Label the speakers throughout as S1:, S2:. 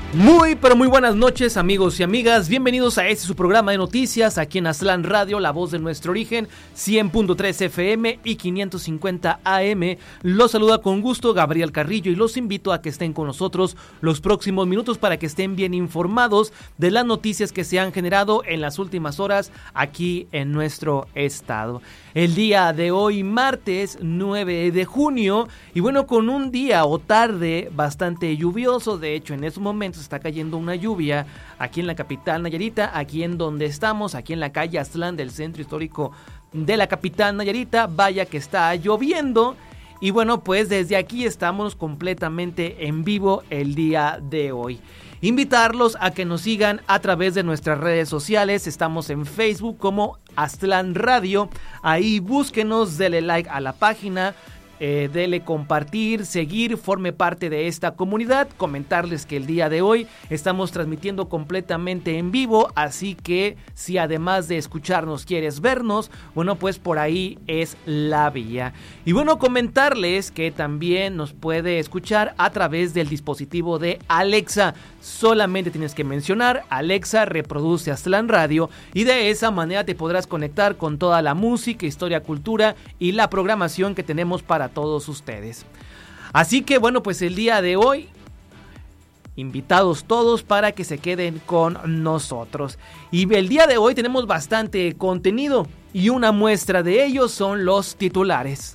S1: Muy, pero muy buenas noches, amigos y amigas. Bienvenidos a este su programa de noticias aquí en Aztlán Radio, la voz de nuestro origen, 100.3 FM y 550 AM. Los saluda con gusto Gabriel Carrillo y los invito a que estén con nosotros los próximos minutos para que estén bien informados de las noticias que se han generado en las últimas horas aquí en nuestro estado. El día de hoy, martes 9 de junio, y bueno, con un día o tarde bastante lluvioso. De hecho, en estos momentos está cayendo una lluvia aquí en la capital Nayarita, aquí en donde estamos, aquí en la calle Aztlán del centro histórico de la capital Nayarita. Vaya que está lloviendo. Y bueno, pues desde aquí estamos completamente en vivo el día de hoy. Invitarlos a que nos sigan a través de nuestras redes sociales. Estamos en Facebook como Aztlán Radio. Ahí búsquenos, dele like a la página. Dele compartir, seguir, forme parte de esta comunidad. Comentarles que el día de hoy estamos transmitiendo completamente en vivo, así que si además de escucharnos quieres vernos, bueno, pues por ahí es la vía. Y bueno, comentarles que también nos puede escuchar a través del dispositivo de Alexa. Solamente tienes que mencionar Alexa, reproduce Aztlán Radio, y de esa manera te podrás conectar con toda la música, historia, cultura y la programación que tenemos para todos ustedes. Así que bueno, pues el día de hoy, invitados todos para que se queden con nosotros. Y el día de hoy tenemos bastante contenido y una muestra de ello son los titulares.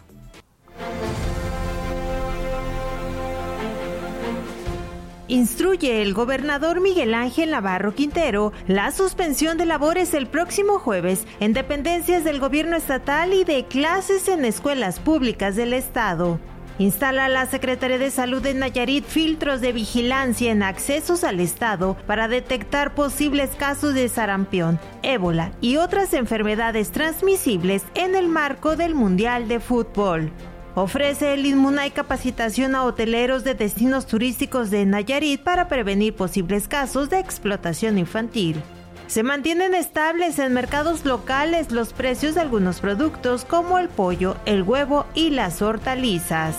S2: Instruye el gobernador Miguel Ángel Navarro Quintero la suspensión de labores el próximo jueves en dependencias del gobierno estatal y de clases en escuelas públicas del estado. Instala la Secretaría de Salud de Nayarit filtros de vigilancia en accesos al estado para detectar posibles casos de sarampión, ébola y otras enfermedades transmisibles en el marco del Mundial de Fútbol. Ofrece el Inmunay capacitación a hoteleros de destinos turísticos de Nayarit para prevenir posibles casos de explotación infantil. Se mantienen estables en mercados locales los precios de algunos productos como el pollo, el huevo y las hortalizas.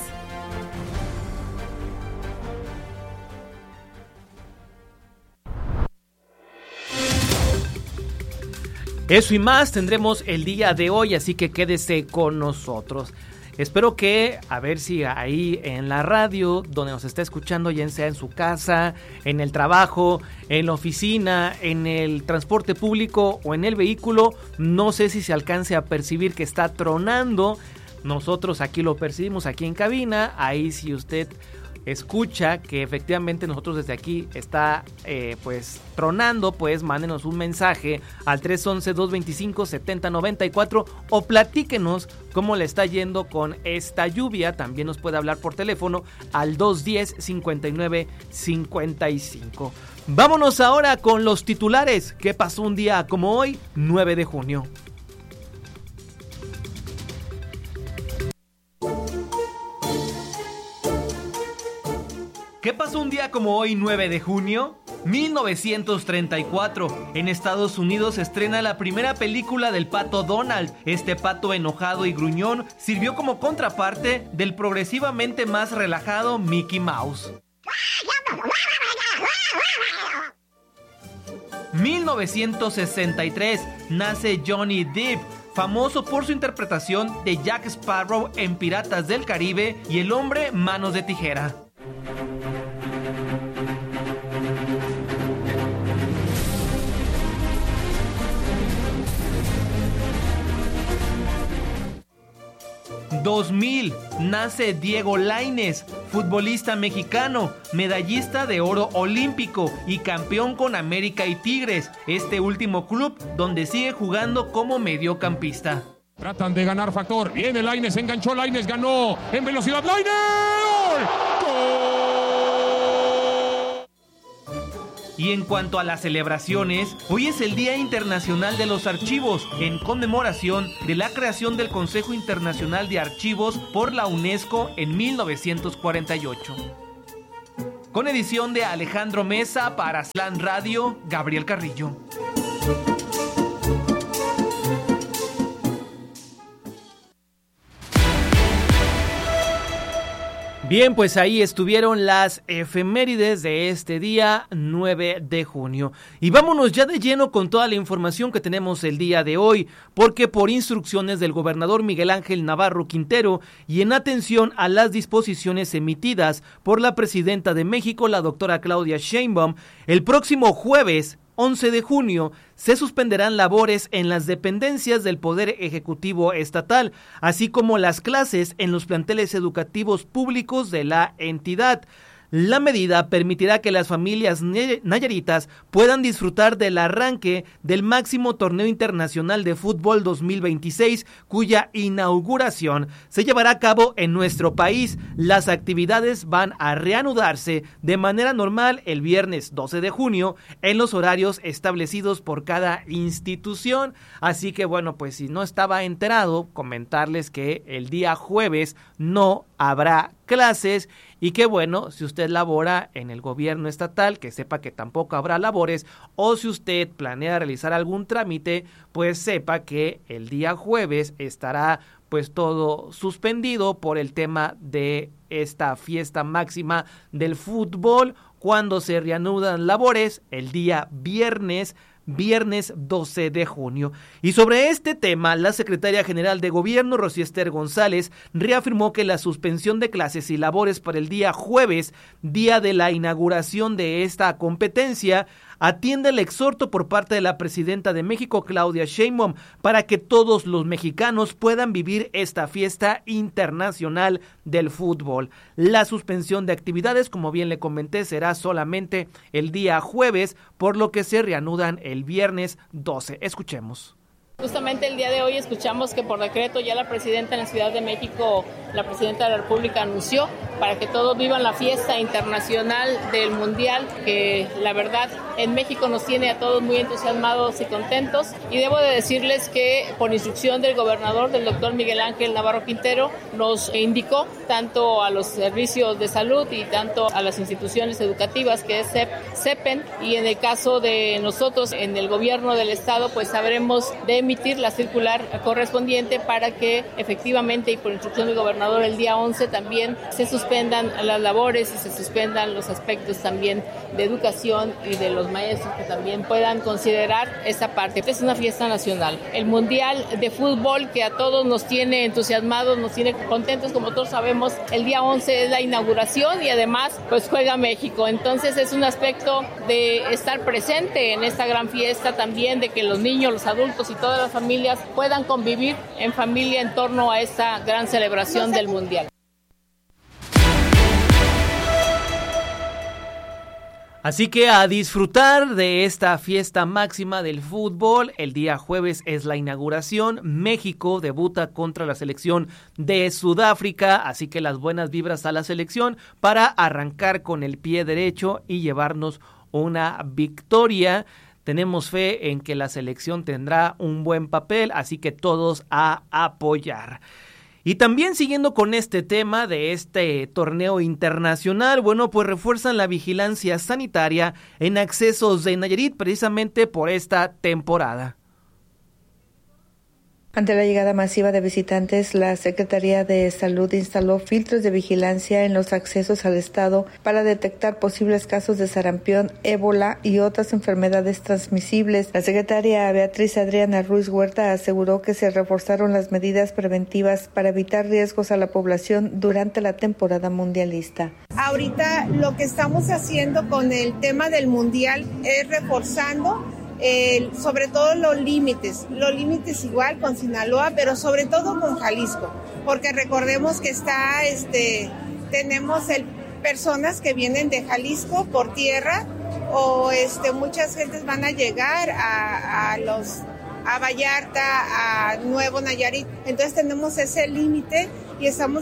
S1: Eso y más tendremos el día de hoy, así que quédese con nosotros. Espero que, a ver si ahí en la radio, donde nos está escuchando, ya sea en su casa, en el trabajo, en la oficina, en el transporte público o en el vehículo, no sé si se alcance a percibir que está tronando. Nosotros aquí lo percibimos aquí en cabina. Ahí si usted escucha que efectivamente nosotros desde aquí está pues tronando, pues mándenos un mensaje al 311-225-7094 o platíquenos cómo le está yendo con esta lluvia. También nos puede hablar por teléfono al 210-5955. Vámonos ahora con los titulares. ¿Qué pasó un día como hoy, 9 de junio? ¿Qué pasó un día como hoy, 9 de junio? 1934. En Estados Unidos se estrena la primera película del pato Donald. Este pato enojado y gruñón sirvió como contraparte del progresivamente más relajado Mickey Mouse. 1963. Nace Johnny Depp, famoso por su interpretación de Jack Sparrow en Piratas del Caribe y El hombre manos de tijera. 2000. Nace Diego Lainez, futbolista mexicano, medallista de oro olímpico y campeón con América y Tigres, este último club donde sigue jugando como mediocampista.
S3: Tratan de ganar factor, viene Lainez, enganchó Lainez, ganó en velocidad Lainez. ¡Gol!
S1: Y en cuanto a las celebraciones, hoy es el Día Internacional de los Archivos, en conmemoración de la creación del Consejo Internacional de Archivos por la UNESCO en 1948. Con edición de Alejandro Mesa para Aztlán Radio, Gabriel Carrillo. Bien, pues ahí estuvieron las efemérides de este día 9 de junio. Y vámonos ya de lleno con toda la información que tenemos el día de hoy, porque por instrucciones del gobernador Miguel Ángel Navarro Quintero y en atención a las disposiciones emitidas por la presidenta de México, la doctora Claudia Sheinbaum, el próximo jueves 11 de junio se suspenderán labores en las dependencias del Poder Ejecutivo Estatal, así como las clases en los planteles educativos públicos de la entidad. La medida permitirá que las familias nayaritas puedan disfrutar del arranque del máximo torneo internacional de fútbol 2026, cuya inauguración se llevará a cabo en nuestro país. Las actividades van a reanudarse de manera normal el viernes 12 de junio en los horarios establecidos por cada institución. Así que bueno, pues si no estaba enterado, comentarles que el día jueves no habrá clases y que bueno, si usted labora en el gobierno estatal, que sepa que tampoco habrá labores, o si usted planea realizar algún trámite, pues sepa que el día jueves estará pues todo suspendido por el tema de esta fiesta máxima del fútbol, cuando se reanudan labores el día viernes 12 de junio. Y sobre este tema, la secretaria general de Gobierno, Rocío Esther González, reafirmó que la suspensión de clases y labores para el día jueves, día de la inauguración de esta competencia, atiende el exhorto por parte de la presidenta de México, Claudia Sheinbaum, para que todos los mexicanos puedan vivir esta fiesta internacional del fútbol. La suspensión de actividades, como bien le comenté, será solamente el día jueves, por lo que se reanudan el viernes 12. Escuchemos.
S4: Justamente el día de hoy escuchamos que por decreto ya la presidenta en la Ciudad de México, la presidenta de la República anunció para que todos vivan la fiesta internacional del Mundial, que la verdad en México nos tiene a todos muy entusiasmados y contentos. Y debo de decirles que por instrucción del gobernador, del doctor Miguel Ángel Navarro Quintero, nos indicó tanto a los servicios de salud y tanto a las instituciones educativas, que es CEPEN, y en el caso de nosotros en el gobierno del estado, pues sabremos de emitir la circular correspondiente para que efectivamente y por instrucción del gobernador el día 11 también se suspendan las labores y se suspendan los aspectos también de educación y de los maestros que también puedan considerar esa parte. Esta es una fiesta nacional. El Mundial de Fútbol que a todos nos tiene entusiasmados, nos tiene contentos, como todos sabemos, el día 11 es la inauguración y además pues juega México. Entonces es un aspecto de estar presente en esta gran fiesta también, de que los niños, los adultos y todas las familias puedan convivir en familia en torno a esta gran celebración del Mundial.
S1: Así que a disfrutar de esta fiesta máxima del fútbol. El día jueves es la inauguración. México debuta contra la selección de Sudáfrica, así que las buenas vibras a la selección para arrancar con el pie derecho y llevarnos una victoria. Tenemos fe en que la selección tendrá un buen papel, así que todos a apoyar. Y también siguiendo con este tema de este torneo internacional, bueno, pues refuerzan la vigilancia sanitaria en accesos de Nayarit precisamente por esta temporada.
S5: Ante la llegada masiva de visitantes, la Secretaría de Salud instaló filtros de vigilancia en los accesos al estado para detectar posibles casos de sarampión, ébola y otras enfermedades transmisibles. La secretaria Beatriz Adriana Ruiz Huerta aseguró que se reforzaron las medidas preventivas para evitar riesgos a la población durante la temporada mundialista.
S6: Ahorita lo que estamos haciendo con el tema del mundial es reforzando sobre todo los límites igual con Sinaloa, pero sobre todo con Jalisco, porque recordemos que tenemos personas que vienen de Jalisco por tierra o muchas gentes van a llegar a Vallarta, a Nuevo Nayarit, entonces tenemos ese límite y estamos